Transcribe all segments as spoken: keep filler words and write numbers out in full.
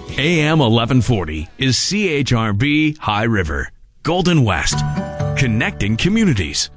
A M eleven forty is C H R B High River, Golden West, connecting communities.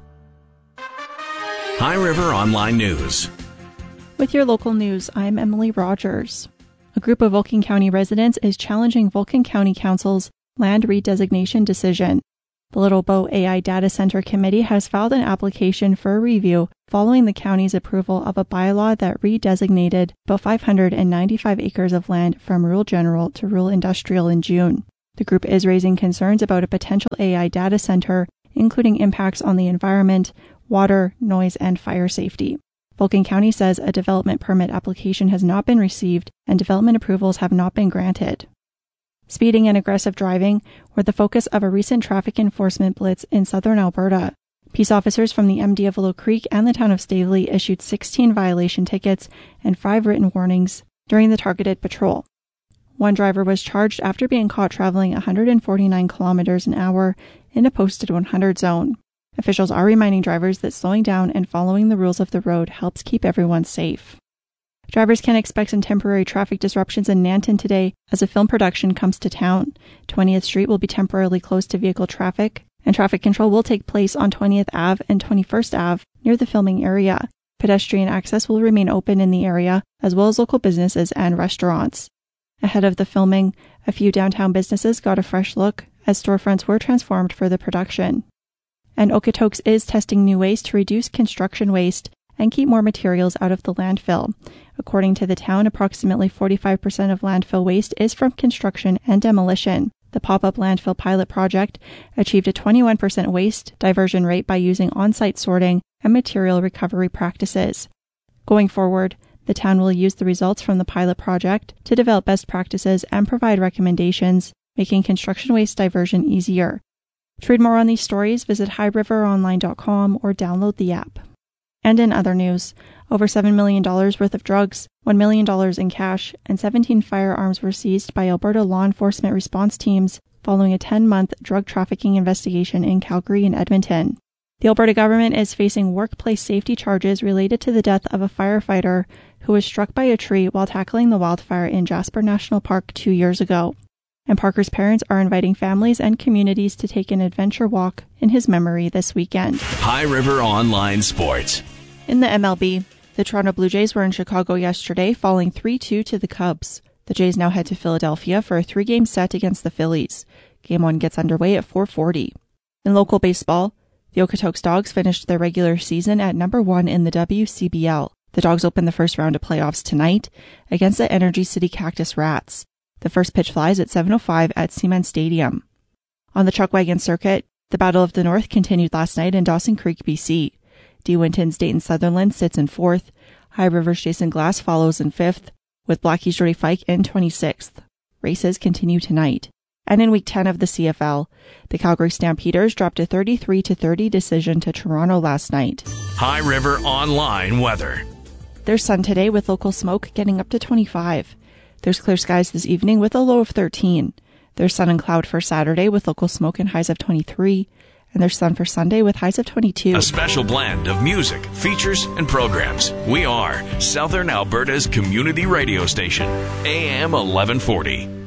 High River Online News. With your local news, I'm Emily Rogers. A group of Vulcan County residents is challenging Vulcan County Council's land redesignation decision. The Little Bow A I Data Center Committee has filed an application for a review following the county's approval of a bylaw that redesignated about five hundred ninety-five acres of land from rural general to rural industrial in June. The group is raising concerns about a potential A I data center, including impacts on the environment, water, noise, and fire safety. Vulcan County says a development permit application has not been received and development approvals have not been granted. Speeding and aggressive driving were the focus of a recent traffic enforcement blitz in southern Alberta. Peace officers from the M D of Willow Creek and the town of Staveley issued sixteen violation tickets and five written warnings during the targeted patrol. One driver was charged after being caught traveling one hundred forty-nine kilometers an hour in a posted one hundred zone. Officials are reminding drivers that slowing down and following the rules of the road helps keep everyone safe. Drivers can expect some temporary traffic disruptions in Nanton today as a film production comes to town. twentieth Street will be temporarily closed to vehicle traffic, and traffic control will take place on twentieth Avenue and twenty-first Avenue near the filming area. Pedestrian access will remain open in the area, as well as local businesses and restaurants. Ahead of the filming, a few downtown businesses got a fresh look as storefronts were transformed for the production. And Okotoks is testing new ways to reduce construction waste and keep more materials out of the landfill. According to the town, approximately forty-five percent of landfill waste is from construction and demolition. The pop-up landfill pilot project achieved a twenty-one percent waste diversion rate by using on-site sorting and material recovery practices. Going forward, the town will use the results from the pilot project to develop best practices and provide recommendations, making construction waste diversion easier. To read more on these stories, visit high river online dot com or download the app. And in other news, over seven million dollars worth of drugs, one million dollars in cash, and seventeen firearms were seized by Alberta law enforcement response teams following a ten-month drug trafficking investigation in Calgary and Edmonton. The Alberta government is facing workplace safety charges related to the death of a firefighter who was struck by a tree while tackling the wildfire in Jasper National Park two years ago. And Parker's parents are inviting families and communities to take an adventure walk in his memory this weekend. High River Online Sports. In the M L B, the Toronto Blue Jays were in Chicago yesterday, falling three two to the Cubs. The Jays now head to Philadelphia for a three-game set against the Phillies. Game one gets underway at four forty. In local baseball, the Okotoks Dogs finished their regular season at number one in the W C B L. The Dogs open the first round of playoffs tonight against the Energy City Cactus Rats. The first pitch flies at seven oh five at Seaman Stadium. On the Chuckwagon circuit, the Battle of the North continued last night in Dawson Creek, B C. De Winton's Dayton Sutherland sits in fourth. High River's Jason Glass follows in fifth, with Blackie's Jody Fike in twenty-sixth. Races continue tonight. And in Week ten of the C F L, the Calgary Stampeders dropped a thirty-three to thirty decision to Toronto last night. High River Online Weather. There's sun today with local smoke getting up to twenty-five. There's clear skies this evening with a low of thirteen. There's sun and cloud for Saturday with local smoke and highs of twenty-three. And there's sun for Sunday with highs of twenty-two. A special blend of music, features, and programs. We are Southern Alberta's community radio station, A M eleven forty.